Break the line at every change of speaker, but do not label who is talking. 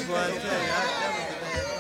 Boy, I tell you, that was the bad.